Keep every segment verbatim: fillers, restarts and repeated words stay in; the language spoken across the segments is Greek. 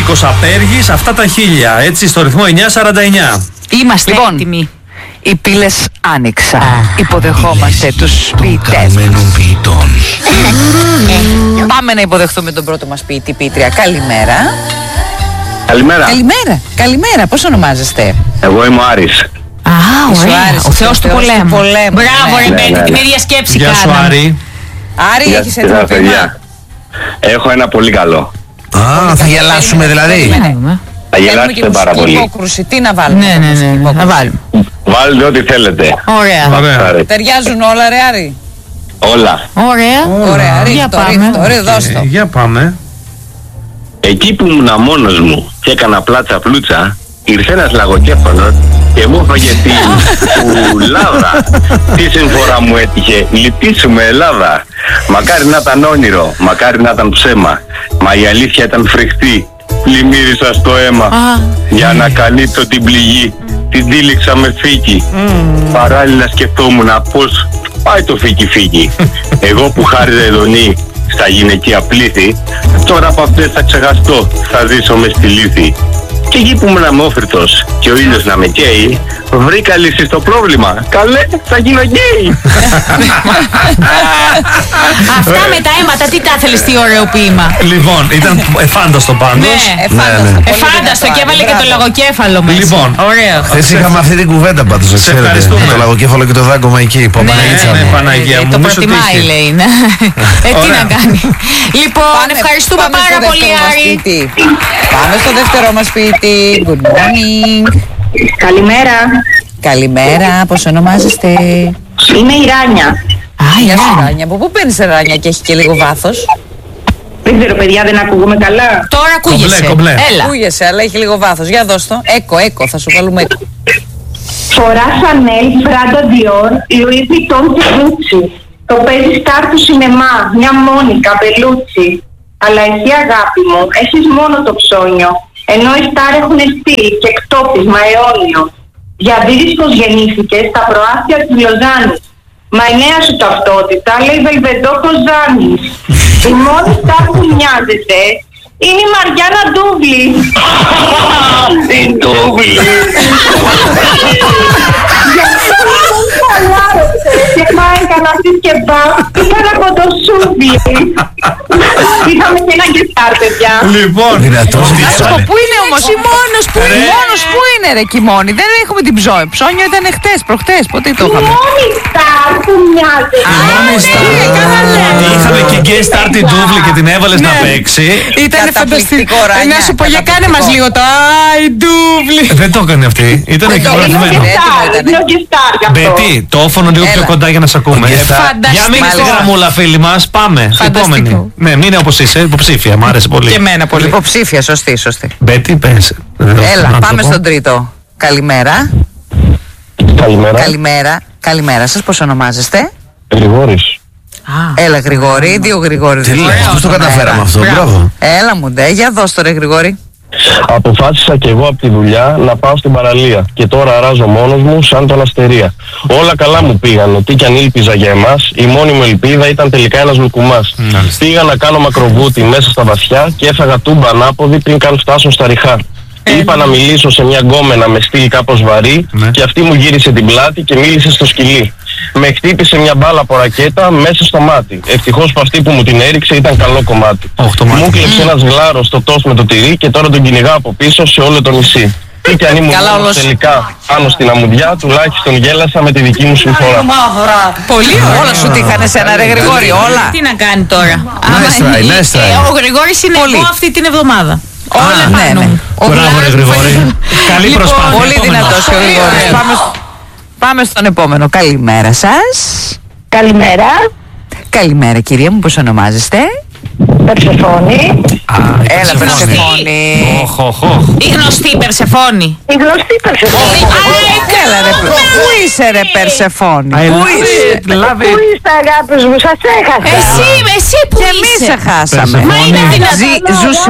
Νίκος Απέργης, αυτά τα χίλια, έτσι, στο ρυθμό εννιά σαράντα εννιά. Είμαστε λοιπόν έτοιμοι. Οι πύλες άνοιξαν. Υποδεχόμαστε τους ποιητές. Πάμε να υποδεχτούμε τον πρώτο μας ποιητή, ποιήτρια. Καλημέρα. Καλημέρα. Καλημέρα. Καλημέρα. Πώς ονομάζεστε? Εγώ είμαι ο Άρης. Α, ωραία. Ο Θεός του πολέμου. Μπράβο, ρε Μπέντη, την ίδια σκέψη Γεια σου, κάναμε. Άρη. Άρη, έχεις έτοιμο ποίημα? Έχω ένα πολύ καλό. Α, θα γελάσουμε δηλαδή. Θα γελάσετε πάρα πολύ. Υπόκρουση. Τι να βάλουμε? Ναι, ναι, ναι, να βάλουμε. Βάλτε ό,τι θέλετε. Ωραία. Ωραία. Ταιριάζουν όλα, ρε Άρη? Όλα. Ωραία. Ωραία, Για ρίχτω, πάμε. ρίχτω, ρίχτω, δώσ' Ε, το. για πάμε. Εκεί που ήμουν μόνος μου και έκανα πλάτσα πλούτσα, ήρθε ένας λαγοκέφαλος και μου έφαγε την πουλάδα. Τι συμφορά μου έτυχε, λυπήσουμε Ελλάδα. Μακάρι να ήταν όνειρο, μακάρι να ήταν ψέμα. Μα η αλήθεια ήταν φρικτή, πλημμύρισα στο αίμα. Για να καλύψω την πληγή, την τύλιξα με φύκη. Παράλληλα σκεφτόμουν πως πάει το φύκη φύκη. Εγώ που χάριζα ειδονή στα γυναικεία πλήθη, τώρα από αυτές θα ξεχαστώ, θα ζήσω μες στη λύθη. Και εκεί που ήμουν αμόφρητος και ο ήλιος να με καίει, βρήκα λύση στο πρόβλημα. Καλέ, θα γίνω γκέι. Αυτά με τα αίματα, τι τα ήθελες, τι ωραίο ποίημα. Λοιπόν, ήταν εφάνταστο πάντως. Ναι, Εφάνταστο. πολύ εφάνταστο δυνατό, και έβαλε και το μπράβο. λογοκέφαλο μέσα. Λοιπόν, ωραίο. Χθες είχαμε αυτή την κουβέντα πάντως, να Σε ξέρετε. ευχαριστούμε. Το λαγοκέφαλο και το δάγκωμα εκεί. Που Ναι, Παναγίτσα ναι, μου. Παναγία μου. Το νομίζω ότι προτιμάει, είχε. λέει. ναι. Ε, τι Ωραία. να κάνει. Λοιπόν, Πάμε- ευχαριστούμε πάμε πάρα στο πολύ, δεύτερο μας Άρη. ποιητή. Πάμε στο δεύτερό μας ποιητή. Good morning. Καλημέρα. Καλημέρα, πώς ονομάζεστε? Είμαι η Ράνια. Α, Γεια σου, γεια. Ράνια. Από πού παίρνεις, Ράνια, και έχει και λίγο βάθος? Δεν ξέρω, παιδιά, δεν ακούγομαι καλά. Τώρα ακούγεσαι. Κομπλέ, κομπλέ. Έλα. Ακούγεσαι, αλλά έχει λίγο βάθος. Για δώσ' το. Έκο, έκο, θα σου βάλουμε έκο. Φορά Chanel, Prada Dior, Louis Vuitton και Gucci. Το παίζει στάρ του σινεμά, μια Μόνικα, Μπελούτσι. Αλλά εσύ, αγάπη μου, έχεις μόνο το ψώνιο. Ενώ οι στάρ έχουν στυλ και εκτόπισμα αιώνιο. Διαδίδεις πως γεννήθηκες στα προάστια της Λοζάνης. Μα η νέα σου ταυτότητα λέει Βελβεντό Κοζάνης. Η μόνη στάρ που μοιάζεται είναι η Μαριάννα Ντούβλη. Η Ντούβλη. Και πάει έκανα αυτή και μπα, ήταν από το σούβλι. Είχαμε και ένα γκεστάρ, παιδιά. Λοιπόν, Δυνατός τι δείξανε. ήτανε. Πού είναι όμως η μόνος που είναι? Μόνος που είναι, ρε Κιμώνη? Δεν έχουμε την ψώνιο. Ψώνιο ήταν χτες, προχτές. Πότε το Η είχαμε? μόνη στάρ που μοιάζεται. Είχαμε και γκέι στάρ την Ντούβλη και την έβαλες να παίξει. Ήταν Καταπληκτικό, Ράνια. Να σου πω, για κάνε μας λίγο το «Άι, ντούβλη». Δεν το έκανε αυτή. Ήταν Δεν το έκανε. εκπαιδευμένο. έτοιμο Γκεστάρ, ήτανε. είναι ο γκεστάρ γι' αυτό. Μπετή, το όφωνο λίγο πιο Έλα. κοντά για να σε ακούμε. Και θα- Για μείνε στη Φανταστικό. γραμμούλα, φίλοι μας. Πάμε. Φανταστικό. Επόμενη. Ναι, μείνε όπως είσαι. Υποψήφια. Μ' άρεσε πολύ. Και εμένα πολύ. Υποψήφια, σωστή, σωστή. Μπέτη, πες. Έλα, πάμε στον τρίτο. Καλημέρα. Καλημέρα. Καλημέρα. Καλημέρα σας, πώς ονομάζεστε? Γρηγόρης. Έλα, Γρηγόρη, δύο Γρηγόρη. Τι λέει, πώς το καταφέραμε αυτό, μπράβο. Έλα μου ντε, για δώσ' το ρε Γρηγόρη. Αποφάσισα και εγώ από τη δουλειά να πάω στην παραλία και τώρα αράζω μόνος μου σαν τον Αστερία. Όλα καλά μου πήγαν, τι κι αν ήλπιζα για εμάς, η μόνη μου ελπίδα ήταν τελικά ένας λουκουμάς. Μάλιστα. Πήγα να κάνω μακροβούτι μέσα στα βαθιά και έφαγα τούμπα ανάποδη πριν καν φτάσω στα ριχά. Είπα να μιλήσω σε μια γκόμενα με στυλ κάπως βαρύ Ναι. και αυτή μου γύρισε την πλάτη και μίλησε στο σκυλί. Με χτύπησε μια μπάλα από ρακέτα μέσα στο μάτι. Ευτυχώς που αυτή που μου την έριξε ήταν καλό κομμάτι. Οχ, το Μου μάτι. κλέψε ένας γλάρος στο τος με το τυρί και τώρα τον κυνηγάω από πίσω σε όλο το νησί. Τι κι αν ήμουν Καλά, μόνος όλος. τελικά πάνω στην αμμουδιά, τουλάχιστον γέλασα με τη δική μου συμφορά. Πολύ ωραία. Όλα σου τύχανε σε ένα ρε Γρηγόρη, όλα. Τι να κάνει τώρα. Nice try, Άμα- nice try. ε, Ο Γρηγόρης είναι Πολύ. εγώ αυτή την εβδομάδα. Όλα ναι, πάνω ναι. μου. Ο Μπράβο, ρε Γλάρος Γρηγόρη. που- Καλή Λοιπόν, προσπάθεια. Πολύ Επόμενος. δυνατός και ο Πολύ Γρηγόρης. ωραίος. Πάμε, σ- πάμε στον επόμενο. Καλημέρα σας. Καλημέρα. Καλημέρα κυρία μου, πώς ονομάζεστε? Περσεφόνη. Έλα, Περσεφόνη. Οχ, οχ, οχ. Η γνωστή Περσεφόνη. Η γνωστή Περσεφόνη. Έλα ρε, πού είσαι ρε Περσεφόνη? I Πού love είσαι? it, love Πού it. είστε, αγάπης μου, σας έχασα. Εσύ, εσύ που Και εμείς είσαι. σε χάσαμε. Περσεφόνη. Μα είναι δυνατόν. Ζη- ζούσε-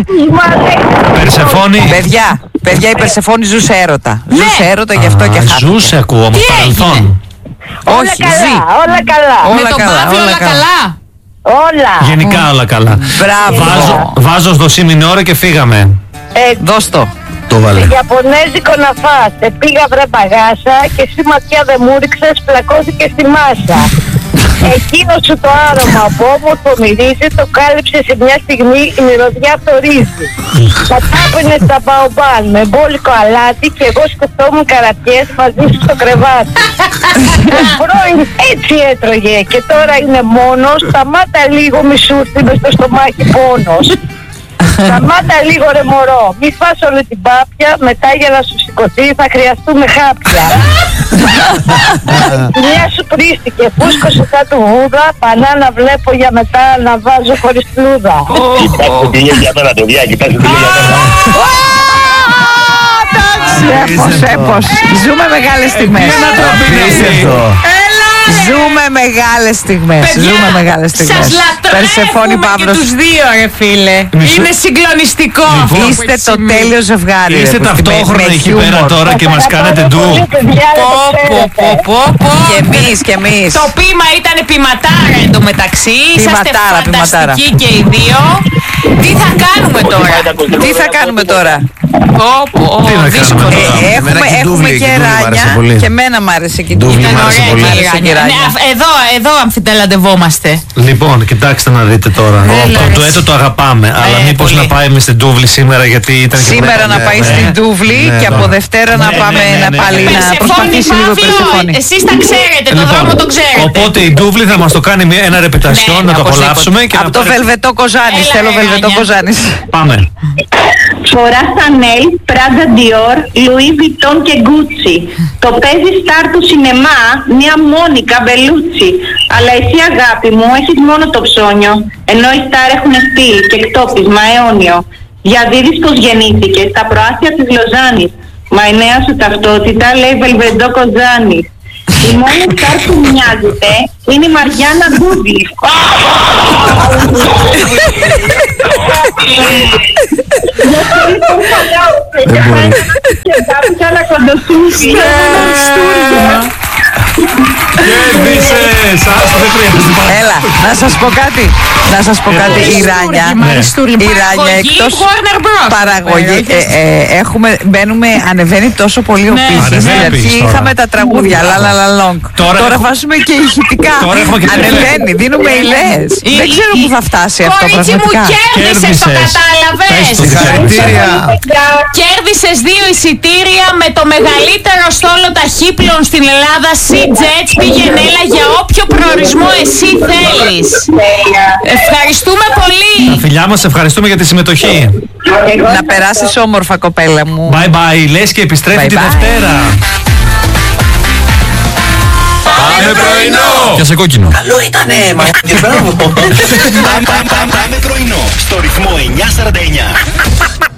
Περσεφόνη. Παιδιά, παιδιά η Περσεφόνη ζούσε έρωτα. Ζούσε έρωτα, γι' αυτό και Α, χάθηκε. Ζούσε, ακούω όμως Τι παρελθόν. Όλα Όχι, ζει. καλά, όλα καλά. Όλα Με τον καλά, Παύλο όλα όλα καλά. καλά. Όλα. Γενικά όλα καλά. Μπράβο. Βάζω, βάζω στο σι μινόρε και φύγαμε. Ε, Δώσ' το. Το βάλε. Ιαπωνέζικο να φας. Ε, πήγα βρε παγάσα και εσύ ματιά δεν μου ρίξες, πλακώθηκε στη μάσα. Εκείνο σου το άρωμα από όμορφο μυρίζει, το κάλυψε σε μια στιγμή, η μυρωδιά θωρίζει. Τα τάπαινε στα μπαομπάν με μπόλικο αλάτι και εγώ σκεφτόμουν καρατιές μαζί σου στο κρεβάτι. Ο πρώην έτσι έτρωγε και τώρα είναι μόνος, σταμάτα λίγο μη σου έρθει μες στο στομάχι πόνος. Σταμάτα λίγο ρε μωρό, μη φας όλη την πάπια, μετά για να σου σηκωθεί θα χρειαστούμε χάπια. Η μια σου πρίστηκε, φούσκωσε σαν του βούδα, πανά να βλέπω για μετά να βάζω χωρίς πλούδα. Κοιτάξτε τι λέει για μένα, παιδιά, κοιτάξτε τι λέει για μένα. Έπος, έπος. Ζούμε μεγάλες στιγμές. Ζούμε μεγάλες στιγμές. Ζούμε μεγάλες στιγμές. Σας λατρεύουμε Περσεφόνη και Παύρος. τους δύο ρε φίλε. Μισό- Είναι συγκλονιστικό αυτό που Είστε έχει το συμβεί. τέλειο ζευγάρι. Είστε ρε, που- ταυτόχρονα με εκεί πέρα χιούμορ. τώρα και μας κάνετε ντου. Πω, πω, πω, πω, πω. Και εμείς, και εμείς. Το ποίημα ήταν ποιηματάρα εντωμεταξύ. Είσαστε Ποιηματάρα, ποιηματάρα. φανταστικοί και οι δύο. Τι θα κάνουμε τώρα? Τι θα κάνουμε τώρα? Πω, πω, Τι να δύσκολο. κάνουμε τώρα? Ε, Εμένα Έχουμε, και η έχουμε Ντούβλη, και η Ντούβλη μ' άρεσε πολύ. ράνια. Και εμένα μ' άρεσε και η Ντούβλη Ντούβλη. μ' Ήταν άρεσε ωραία πολύ. και η Μ' άρεσε και η Ράνια. Ράνια. Ναι, Εδώ, εδώ αμφιτελαντευόμαστε. Λοιπόν, κοιτάξτε να δείτε τώρα. Έλα, Το ρε. ντουέτο το αγαπάμε. Αλλά Ε, μήπως πολύ. να πάει στην Ντούβλη σήμερα γιατί ήταν και Σήμερα πρώτα. να ναι, πάει ναι. στην Ντούβλη Ναι, και από ναι. Δευτέρα να Ναι, πάμε ναι, ναι, να ναι. πάλι να Περσεφόνη προσπαθήσει λίγο Παύλο, Περσεφόνη. εσείς τα ξέρετε, το Λοιπόν, δρόμο το ξέρετε. Οπότε η Ντούβλη θα μας το κάνει μια- ένα ρεπετασιόν, Ναι, να το οπωσδήποτε. απολαύσουμε και Από να το πάρει- Βελβετό Κοζάνης. Έλα, Θέλω ρε, Βελβετό Ράνια. Κοζάνης. Πάμε. Φορά Chanel, Prada Dior, Louis Vuitton και Gucci. Το παίζει στάρ του σινεμά, μια Μόνικα Μπελούτσι. Αλλά εσύ αγάπη μου έχεις μόνο το ψώνιο, ενώ οι στάρ έχουν στυλ και εκτόπισμα αιώνιο. Διαδίδεις πως γεννήθηκες στα προάστια της Λοζάνης. Μα η νέα σου ταυτότητα λέει Βελβεντό Κοζάνης. Η μόνη στάρ που μοιάζεται είναι η Μαριάννα Ντούβλη. Δεν μπορεί. Και κάpiσα να κοντοσούσει. Κέρδισες! Άστο, δεν χρειάζεται πάρα. Έλα, να σας πω κάτι. Να σας πω κάτι. Η Ράνια. Μαριστούργημα. Η Ράνια Παραγωγή εκτός Warner Bros. παραγωγή. ε, ε, έχουμε, μπαίνουμε, ανεβαίνει τόσο πολύ ο Ναι. πύχης. Στην Ανεβαίνει αρχή πύχης τώρα. είχαμε τα τραγούδια. Λα λα λα λόγκ. Τώρα Τώρα έχουμε- βάζουμε και ηχητικά. Τώρα έχουμε και Ανεβαίνει, δίνουμε ιδέες. Η- Δεν ξέρω η- πού θα φτάσει αυτό Κορίτσι μου, πραγματικά. κέρδισες, το Κέρδισες. κατάλαβες. Πες το. Συγχαρητήρια. Κέρδισες δύο εισιτήρια με το μεγαλύτερο στόλο ταχύπλων στην Ελλάδα, Sea Jets. Πήγαινε έλα για όποιο προορισμό εσύ θέλεις. Ευχαριστούμε πολύ. Φιλιά μας, ευχαριστούμε για τη συμμετοχή. Να περάσεις όμορφα, κοπέλα μου. Bye bye, λες και επιστρέφει Bye τη bye. Δευτέρα. Πάμε πρωινό! Και σε κόκκινο. Καλό ήτανε, μα και μπράβο. Πάμε πρωινό στο ρυθμό εννιά σαράντα εννιά.